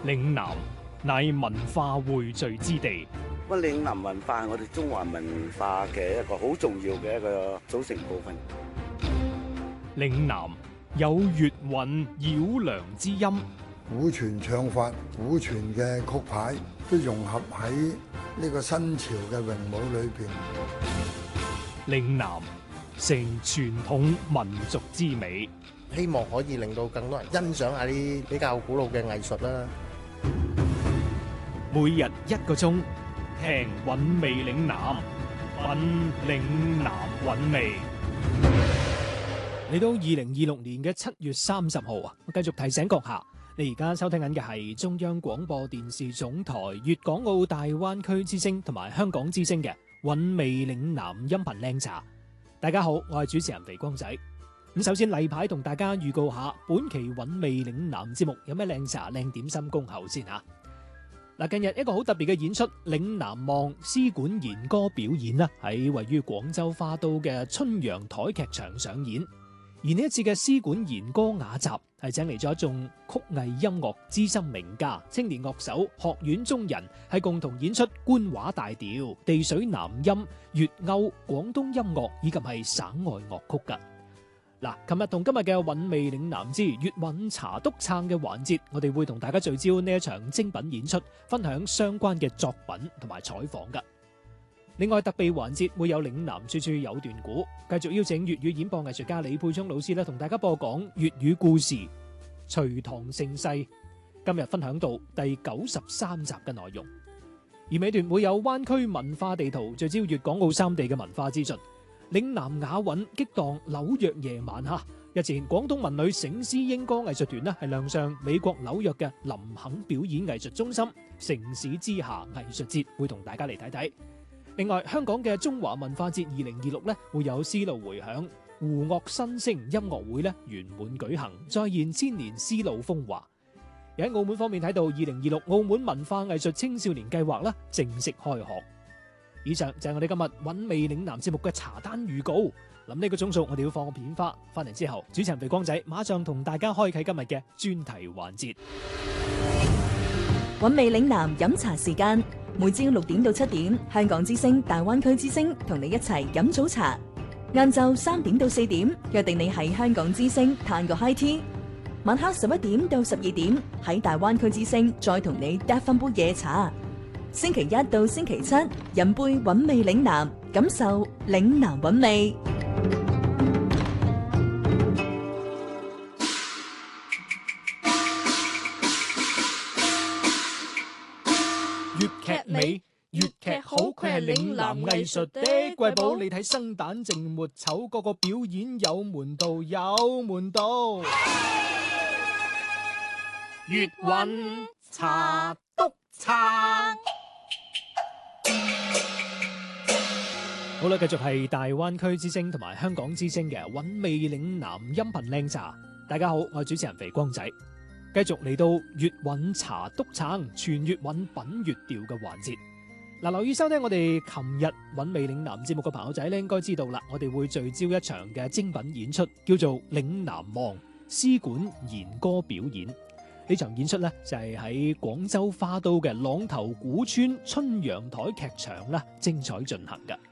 嶺南乃文化匯聚之地， 咁嶺南文化係我哋中華文化嘅一個好重要嘅一個組成部分。 嶺南有粵韻繞梁之音， 古傳唱法、古傳嘅曲牌都融合喺呢個新潮嘅詠舞裏邊。 嶺南成傳統民族之美， 希望可以令到更多人欣賞下啲比較古老嘅藝術啦。 每日1個鐘，聽韻味嶺南，品嶺南韻味。嚟到2026年嘅7月30號啊，我繼續提醒閣下，你而家收聽緊嘅係中央廣播電視總台粵港澳大灣區之聲同埋香港之聲嘅韻味嶺南音頻靚茶。大家好，我係主持人肥光仔。咁首先例牌同大家預告下本期韻味嶺南節目有咩靚茶靚點心恭候先吓。嗱，近日一個好特別嘅演出《嶺南望》絲管弦歌表演啦，喺位於廣州花都嘅春陽台劇場上演。而呢一次嘅絲管弦歌雅集係請嚟咗一眾曲藝音樂資深名家、青年樂手、學院中人，係共同演出官話大調、地水南音、粵謳、廣東音樂以及係省外樂曲噶。嗱，琴日同今日嘅韻味嶺南之粵韻茶篤撐嘅環節，我哋會同大家聚焦呢一場精品演出，分享相關嘅作品同埋採訪噶。另外特備環節會有嶺南處處有段古，繼續邀請粵語演播藝術家李佩聰老師咧，同大家播講粵語故事《隋唐盛世》。今日分享到第93集嘅內容，而尾段會有灣區文化地圖，聚焦粵港澳3地嘅文化資訊。嶺南雅韻激盪紐約夜晚吓，日前廣東文女醒獅纓歌藝術團咧係亮相美國紐約嘅林肯表演藝術中心城市之下藝術節，會同大家嚟睇睇。另外，香港嘅中華文化節2026咧會有絲路回響胡樂新聲音樂會咧圓滿舉行，再現千年絲路風華。而喺澳門方面睇到2026澳門文化藝術青少年計劃啦正式開學。以上就係我哋今日韻味嶺南節目嘅茶單預告。諗呢個鐘數我哋要放個片花，翻嚟之後主持人肥光仔馬上同大家開啟今日嘅專題環節。 韻味嶺南飲茶時間，每朝6點到7點，香港之聲、大灣區之聲同你一齊飲早茶。晏晝3點到4點，約定你喺香港之聲嘆個 high tea。晚黑11點到12點，喺大灣區之聲再同你嗒翻杯夜茶。星期1到星期7，飲杯韻味嶺南，感受嶺南韻味。 粵劇美，粵劇好，佢係嶺南藝術的瑰寶。你睇生旦淨末丑，個個表演有門道，有門道。粵韻茶篤撐。好啦，繼續係大灣區之聲同埋香港之聲嘅韻味嶺南音頻靚茶。大家好，我係主持人肥光仔。繼續嚟到粵韻茶篤撐，全粵韻品粵調嘅環節。嗱，留意收聽我哋琴日韻味嶺南節目嘅朋友仔咧，應該知道啦，我哋會聚焦一場嘅精品演出，叫做嶺南望絲管弦歌表演。呢場演出咧就係喺廣州花都嘅朗頭古村春陽台劇場啦，精彩進行嘅。